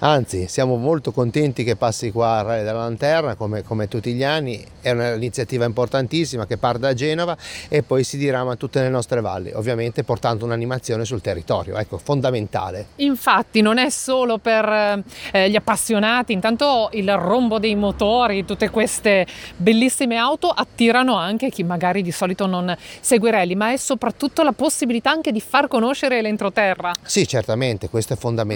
Anzi, siamo molto contenti che passi qua a Rally della Lanterna come tutti gli anni. È un'iniziativa importantissima che parte da Genova e poi si dirama a tutte le nostre valli, ovviamente portando un'animazione sul territorio, ecco, fondamentale. Infatti non è solo per gli appassionati, intanto il rombo dei motori, tutte queste bellissime auto attirano anche chi magari di solito non segue rally, ma è soprattutto la possibilità anche di far conoscere l'entroterra. Sì, certamente, questo è fondamentale.